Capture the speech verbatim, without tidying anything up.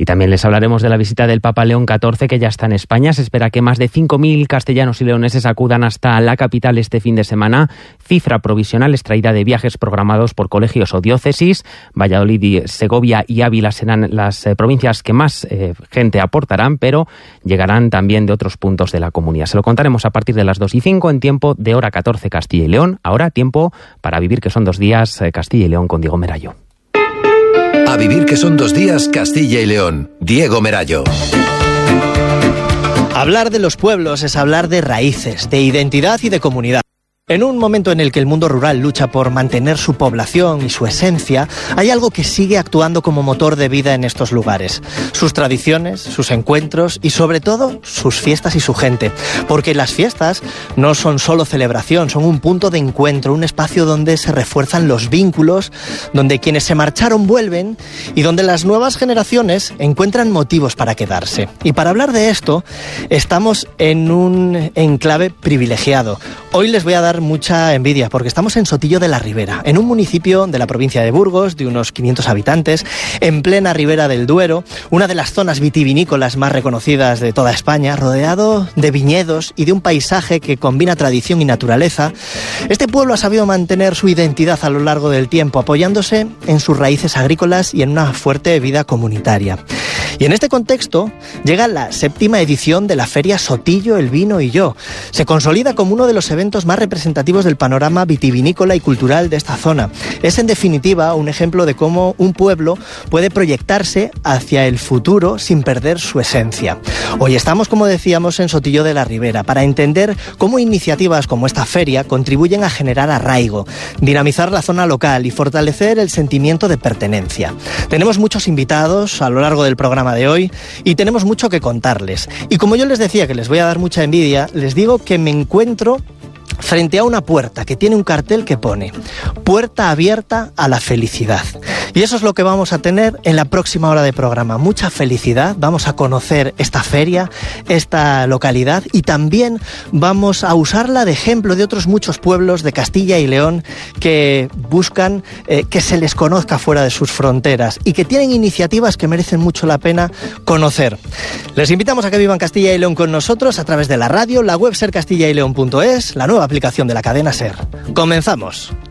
también les hablaremos de la visita del Papa León catorce, que ya está en España. Se espera que más de cinco mil castellanos y leoneses acudan hasta la capital este fin de semana. Cifra provisional extraída de viajes programados por colegios o diócesis. Valladolid, Segovia y Ávila serán las eh, provincias que más eh, gente aportarán, pero llegarán también de otros puntos de la comunidad. Se lo contaremos a partir de las dos y cinco en tiempo de Hora catorce Castilla y León. Ahora tiempo para vivir, que son dos días, eh, Castilla y León con Diego Merayo. A vivir, que son dos días, Castilla y León. Diego Merayo. Hablar de los pueblos es hablar de raíces, de identidad y de comunidad. En un momento en el que el mundo rural lucha por mantener su población y su esencia, hay algo que sigue actuando como motor de vida en estos lugares. Sus tradiciones, sus encuentros y sobre todo sus fiestas y su gente. Porque las fiestas no son solo celebración, son un punto de encuentro, un espacio donde se refuerzan los vínculos, donde quienes se marcharon vuelven y donde las nuevas generaciones encuentran motivos para quedarse. Y para hablar de esto, estamos en un enclave privilegiado. Hoy les voy a dar mucha envidia porque estamos en Sotillo de la Ribera, en un municipio de la provincia de Burgos de unos quinientos habitantes, en plena ribera del Duero, una de las zonas vitivinícolas más reconocidas de toda España, rodeado de viñedos y de un paisaje que combina tradición y naturaleza. Este pueblo ha sabido mantener su identidad a lo largo del tiempo, apoyándose en sus raíces agrícolas y en una fuerte vida comunitaria. Y en este contexto llega la séptima edición de la Feria Sotillo, el Vino y Yo. Se consolida como uno de los eventos más representativos del panorama vitivinícola y cultural de esta zona. Es en definitiva un ejemplo de cómo un pueblo puede proyectarse hacia el futuro sin perder su esencia. Hoy estamos, como decíamos, en Sotillo de la Ribera para entender cómo iniciativas como esta feria contribuyen a generar arraigo, dinamizar la zona local y fortalecer el sentimiento de pertenencia. Tenemos muchos invitados a lo largo del programa de hoy y tenemos mucho que contarles. Y como yo les decía que les voy a dar mucha envidia, les digo que me encuentro frente a una puerta que tiene un cartel que pone "Puerta abierta a la felicidad". Y eso es lo que vamos a tener en la próxima hora de programa. Mucha felicidad, vamos a conocer esta feria, esta localidad, y también vamos a usarla de ejemplo de otros muchos pueblos de Castilla y León que buscan eh, que se les conozca fuera de sus fronteras y que tienen iniciativas que merecen mucho la pena conocer. Les invitamos a que vivan Castilla y León con nosotros a través de la radio, la web ser castilla y león punto es, la nueva aplicación de la cadena SER. ¡Comenzamos!